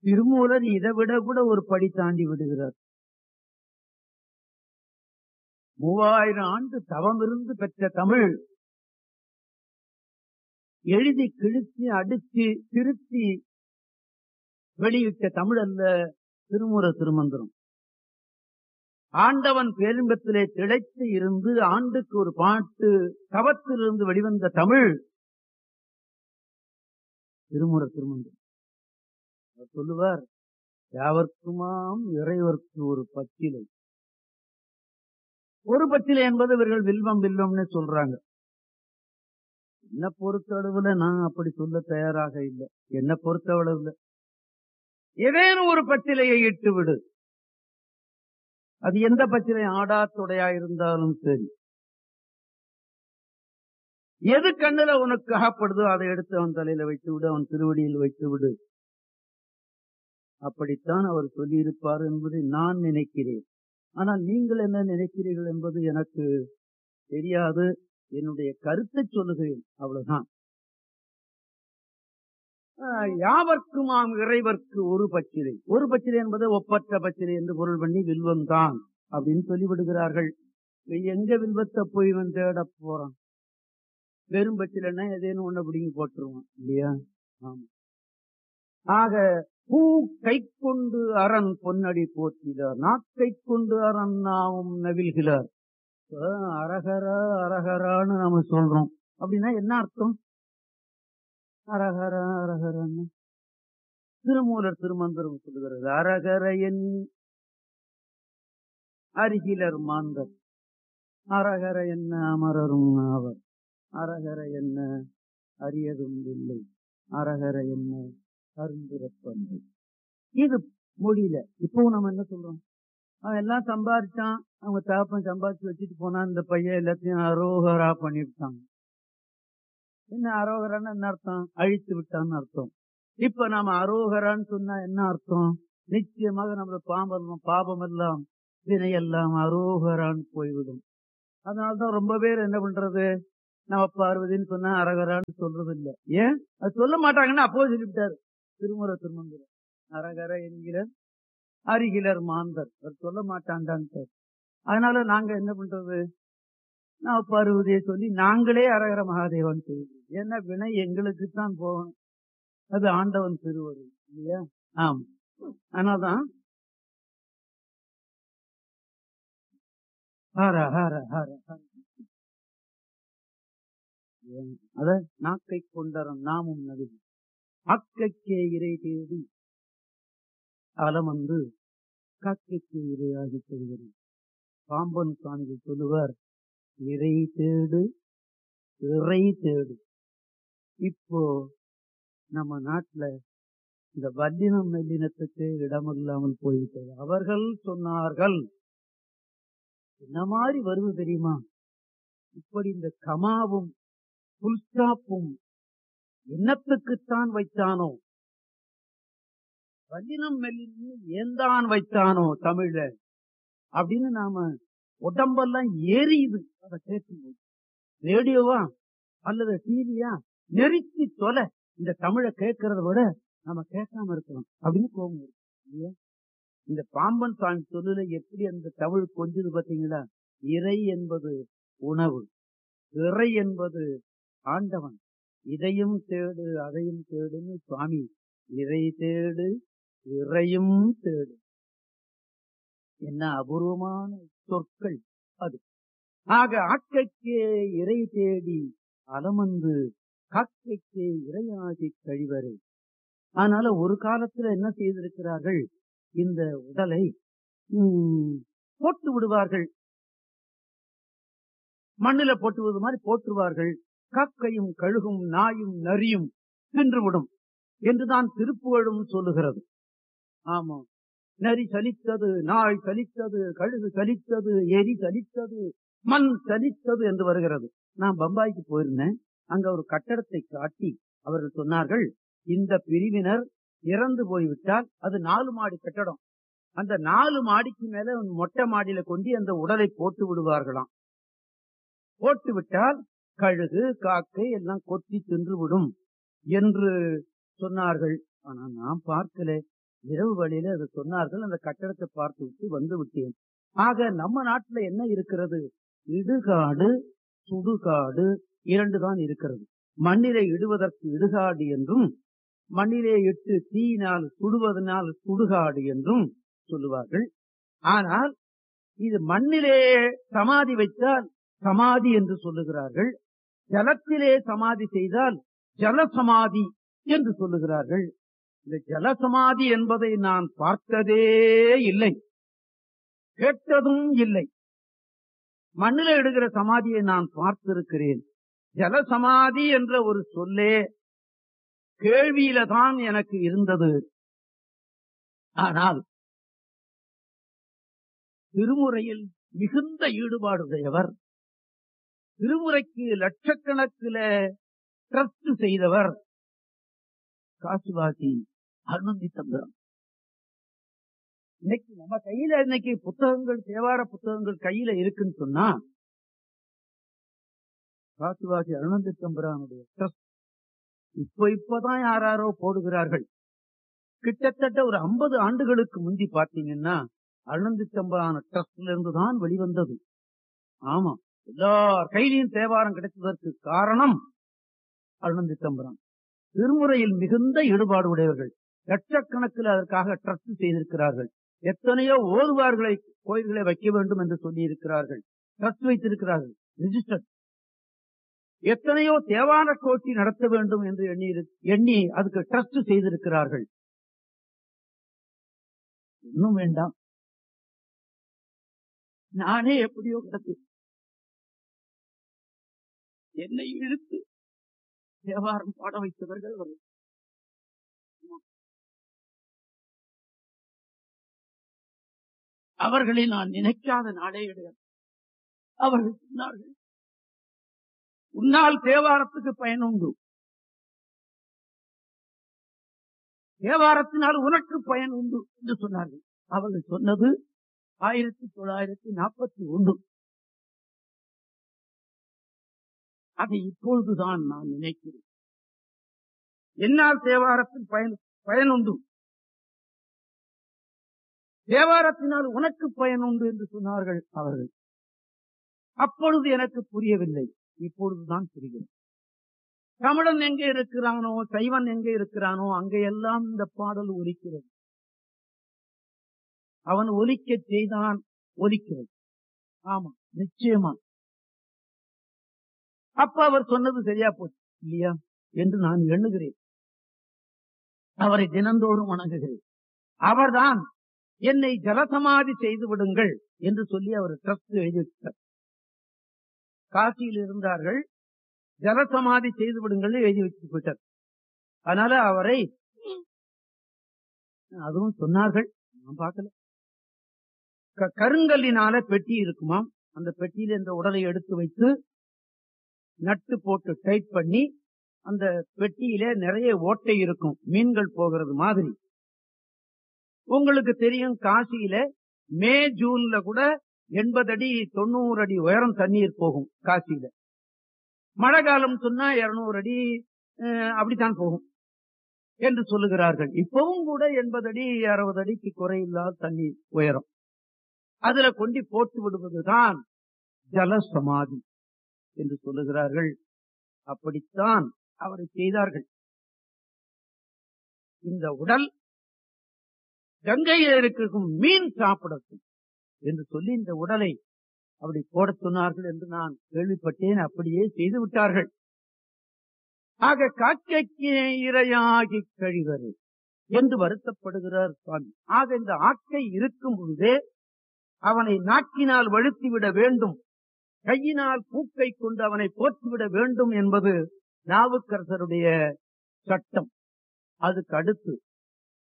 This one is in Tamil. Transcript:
திருமூலர் இதை விட கூட ஒரு படி தாண்டி விடுகிறார். 3000 ஆண்டு தவம் இருந்து பெற்ற தமிழ் எழுதி கிழித்து அடிச்சு திருத்தி வெளியிட்ட தமிழ் அல்ல திருமூலர் திருமந்திரம். ஆண்டவன் பேரின்பத்திலே திளைத்து இருந்து ஆண்டுக்கு ஒரு பாட்டு தவத்திலிருந்து வெளிவந்த தமிழ் திருமூலர் திருமந்திரம். சொல்லுவார், யாவர்க்குமாம் இறைவர்க்கு ஒரு பச்சிலை. ஒரு பச்சிலை என்பது இவர்கள் வில்வம் வில்வம்னு சொல்றாங்க. என்ன பொறுத்தளவுல நான் அப்படி சொல்ல தயாராக இல்லை. என்ன பொறுத்தளவுல ஏதேனும் ஒரு பச்சிலையை இட்டு விடு. அது எந்த பச்சிலை ஆடாத்துடையா இருந்தாலும் சரி, எது கண்ணுல உனக்கு அகப்படுதோ அதை எடுத்து அவன் தலையில வைத்து விடு, அவன் திருவடியில் வைத்து விடு. அப்படித்தான் அவர் சொல்லியிருப்பார் என்பதை நான் நினைக்கிறேன். ஆனால் நீங்கள் என்ன நினைக்கிறீர்கள் என்பது எனக்கு தெரியாது. என்னுடைய கருத்தை சொல்லுகிறேன், அவ்வளவுதான். யாவர்க்குமாம் இறைவர்க்கு ஒரு பச்சிலை. ஒரு பச்சிலை என்பது ஒப்பற்ற பச்சிலை என்று பொருள் பண்ணி வில்வம் தான் அப்படின்னு சொல்லிவிடுகிறார்கள். எங்க வில்வத்தை போய் இவன் தேட போறான்? வெறும் பச்சிலைன்னா ஏதேனும் ஒண்ணு பிடிங்கி போட்டுருவான் இல்லையா? ஆமா. ஆக பூ கை கொண்டு அரண் பொன்னடி போற்றினார், நாக்கை கொண்டு அரண் நாவும் நவில்கிறார். அரகரா அரகரான்னு நாம சொல்றோம். அப்படின்னா என்ன அர்த்தம்? அரகரா அரகரான்னு திருமூலர் திருமந்திரம் சொல்லுகிறது. அரகர எண்ணி அருகிலர் மாந்தர், அரகர என்ன அமரரும் ஆவர், அரகர என்ன அரியதும் இல்லை, அரகர என்ன அருந்திரப்பந்து. இது மொழியில. இப்போ நம்ம என்ன சொல்றோம்? அவன் எல்லாம் சம்பாதிச்சான், அவங்க தாப்பன் சம்பாதிச்சு வச்சுட்டு போனா, இந்த பையன் எல்லாத்தையும் அரோகரா பண்ணிவிட்டாங்க. என்ன அரோகரான்னு என்ன அர்த்தம்? அழித்து விட்டான்னு அர்த்தம். இப்ப நாம அரோகரான்னு சொன்னா என்ன அர்த்தம்? நிச்சயமாக நம்மளோட பாபம் எல்லாம் வினையெல்லாம் அரோகரான்னு போய்விடும். அதனால்தான் ரொம்ப பேர் என்ன பண்றது, நம்ம பார்வதின்னு சொன்னா அரகரான்னு சொல்றது இல்லை. ஏன் அது சொல்ல மாட்டாங்கன்னு அப்போ சொல்லிவிட்டாரு திருமூலர் திருமந்திரம். அரகர என்கிற அருகிலர் மாந்தர், சொல்ல மாட்டான்டான்ட்டார். அதனால நாங்க என்ன பண்றது, நான் பார்வதியை சொல்லி நாங்களே அரகர மகாதேவன் சொல்லுவோம். ஏன்னா வினை எங்களுக்கு தான் போகணும், அது ஆண்டவன் திருவருள் இல்லையா? ஆமா. அதனால்தான் ஹர ஹர ஹர அத நாக்கை கொண்டரம் நாமும் நடுவி அக்கைக்கே இறை தேடி அலம் வந்து காக்கைக்கு இரையாகி கொள்கிறது. பாம்பன் சுவாமிகள் சொல்லுவார், இறை தேடு இறை தேடு. இப்போ நம்ம நாட்டுல இந்த வல்லினம் மெல்லினத்துக்கு இடமில்லாமல் போய்விட்டது. அவர்கள் சொன்னார்கள், என்ன மாதிரி வருவது தெரியுமா? இப்படி இந்த கமாவும் புல் ஸ்டாப்பும் என்னத்துக்குத்தான் வைத்தானோ, வல்லினம் மெல்லினம் ஏந்தான் வைத்தானோ தமிழ்ல அப்படின்னு நாம உடம்பெல்லாம் எரியுது. அதை கேட்கும்போது ரேடியோவா அல்லது டிவியா நெருக்கி தொலை, இந்த தமிழை கேட்கறத விட நம்ம கேட்காம இருக்கலாம் அப்படின்னு கோபம் இல்லையா? இந்த பாம்பன் சாமி சொல்லுல எப்படி அந்த தமிழ் கொஞ்சது பாத்தீங்களா? இறை என்பது உணவு, இறை என்பது ஆண்டவன். இதையும் தேடு அதையும் தேடுன்னு சுவாமி இறை தேடு இறையும் தேடு. என்ன அபூர்வமான சொற்கள் அது. ஆக ஆக்கைக்கே இறை தேடி அலமந்து காக்கைக்கே இறையாகி கழிவரை. அதனால ஒரு காலத்துல என்ன செய்திருக்கிறார்கள், இந்த உடலை போட்டு விடுவார்கள், மண்ணில போட்டுவது மாதிரி போட்டுருவார்கள். காக்கையும் கழுகும் நாயும் நரியும் தின்றுவிடும் என்றுதான் திருப்புகழும் சொல்லுகிறது. ஆமா, நரி சலித்தது, நாய் சலித்தது, கழுகு சலித்தது, எரி சலித்தது, மண் சலித்தது என்று வருகிறது. நான் பம்பாய்க்கு போயிருந்தேன். அங்க ஒரு கட்டடத்தை காட்டி அவர்கள் சொன்னார்கள், இந்த பிரிவினர் இறந்து போய்விட்டால் அது 4 மாடி கட்டடம், அந்த 4 மாடிக்கு மேல மொட்டை மாடியில கொண்டு அந்த உடலை போட்டு விடுவார்களாம். போட்டு விட்டால் கழுகு காக்கை எல்லாம் கொத்தி தின்று விடும் என்று சொன்னார்கள். ஆனா நான் பார்க்கல, இரவு வழியில அதை சொன்னார்கள். அந்த கட்டடத்தை பார்த்து விட்டு வந்து விட்டேன். ஆக நம்ம நாட்டுல என்ன இருக்கிறது? இடுகாடு சுடுகாடு இரண்டு தான் இருக்கிறது. மண்ணிலே இடுவதற்கு இடுகாடு என்றும், மண்ணிலே இட்டு தீயினால் சுடுவதனால் சுடுகாடு என்றும் சொல்லுவார்கள். ஆனால் இது மண்ணிலே சமாதி வைத்தால் சமாதி என்று சொல்லுகிறார்கள். ஜலத்திலே சமாதி செய்தால் ஜலசமாதி என்று சொல்லுகிறார்கள். இந்த ஜலசமாதி என்பதை நான் பார்த்ததே இல்லை, கேட்டதும் இல்லை. மண்ணில எடுக்கிற சமாதியை நான் பார்த்திருக்கிறேன். ஜலசமாதி என்ற ஒரு சொல்லே கேள்வியில தான் எனக்கு இருந்தது. ஆனால் திருமுறையில் மிகுந்த ஈடுபாடுடையவர், திருமுறைக்கு லட்சக்கணக்கில் ட்ரஸ்ட் செய்தவர் காசிவாசி அருணந்தி தம்பிரான். இன்னைக்கு நம்ம கையில இன்னைக்கு புத்தகங்கள், தேவார புத்தகங்கள் கையில இருக்குன்னு சொன்னா காசிவாசி அருணந்தி தம்பிரானுடைய ட்ரஸ்ட். இப்பதான் யாரோ போடுகிறார்கள். கிட்டத்தட்ட ஒரு 50 ஆண்டுகளுக்கு முந்தி பாத்தீங்கன்னா அருணந்தி தம்பிரான ட்ரஸ்ட்ல இருந்து தான் வெளிவந்தது. ஆமா, எல்லார் கையிலையும் தேவாரம் கிடைத்ததற்கு காரணம் அருணந்தி தம்பிரான். திருமுறையில் மிகுந்த ஈடுபாடு உடையவர்கள், லட்சக்கணக்கில் அதற்காக ட்ரஸ்ட் செய்திருக்கிறார்கள். எத்தனையோ ஓதுவார்களை கோயில்களை வைக்க வேண்டும் என்று சொல்லி இருக்கிறார்கள், ட்ரஸ்ட் வைத்திருக்கிறார்கள், ரிஜிஸ்டர். எத்தனையோ தேவார கோஷ்டி நடத்த வேண்டும் என்று எண்ணி அதுக்கு ட்ரஸ்ட் செய்திருக்கிறார்கள். இன்னும் வேண்டாம், நானே எப்படியோ கிடக்கு என்னை இழுத்து தேவாரம் பாட வைத்தவர்கள் அவர்களை நான் நினைக்காத நாளே கிடையாது. அவர்கள் சொன்னார்கள், உன்னால் தேவாரத்துக்கு பயன் உண்டு, தேவாரத்தினால் உனக்கு பயன் உண்டு என்று சொன்னார்கள். அவர்கள் சொன்னது 1941. அதை இப்பொழுதுதான் நான் நினைக்கிறேன். என்னால் தேவாரத்தில் பயன் உண்டு, தேவாரத்தினால் உனக்கு பயன் உண்டு என்று சொன்னார்கள் அவர்கள். அப்பொழுது எனக்கு புரியவில்லை, இப்பொழுதுதான் புரிகிறது. தமிழன் எங்கே இருக்கிறானோ, சைவன் எங்கே இருக்கிறானோ அங்கெல்லாம் இந்த பாடல் ஒலிக்கிறது. அவன் ஒலிக்க செய்தான், ஒலிக்கிறது. ஆமா, நிச்சயமா. அப்ப அவர் சொன்னது சரியா போச்சு இல்லையா என்று நான் எண்ணுகிறேன். அவரை தினந்தோறும் வணங்குகிறேன். அவர்தான் என்னை ஜலசமாதி செய்து விடுங்கள் என்று சொல்லி அவர் ட்ரஸ்ட் எழுதிவிட்டார். காசியில் இருந்தார்கள், ஜலசமாதி செய்து விடுங்கள் எழுதி வச்சு போயிட்டார். அதனால அவரை அதுவும் சொன்னார்கள், நான் பார்க்கல. கருங்கல்லினால பெட்டி இருக்குமாம், அந்த பெட்டியில இந்த உடலை எடுத்து வைத்து நட்டு போட்டு டைட் பண்ணி, அந்த பெட்டியில நிறைய ஓட்டை இருக்கும், மீன்கள் போகிறது மாதிரி. உங்களுக்கு தெரியும், காசியில மே ஜூன்ல கூட 80 அடி 90 அடி உயரம் தண்ணீர் போகும் காசியில. மழை காலம் சொன்னா 200 அடி அப்படித்தான் போகும் என்று சொல்லுகிறார்கள். இப்பவும் கூட 80 அடி 60 அடிக்கு குறையில்லாத தண்ணீர் உயரம். அதுல கொண்டு போட்டு விடுவதுதான் ஜலசமாதி என்று சொல்லுகிறார்கள். அப்படித்தான் அவரை செய்தார்கள். இந்த உடல் கங்கையில் இருக்கும் மீன் சாப்பிடட்டும் என்று சொல்லி இந்த உடலை அப்படி போட சொன்னார்கள் என்று நான் கேள்விப்பட்டேன். அப்படியே செய்து விட்டார்கள். ஆக காக்கைக்கு இரையாகி கழிவர் என்று வருத்தப்படுகிறார் சுவாமி. ஆக இந்த ஆக்கை இருக்கும் பொழுதே அவனை நாக்கினால் வழுத்திவிட வேண்டும், கையினால் பூக்கை கொண்டு அவனை போற்றிவிட வேண்டும் என்பது நாவுக்கரசருடைய சட்டம். அதுக்கு அடுத்து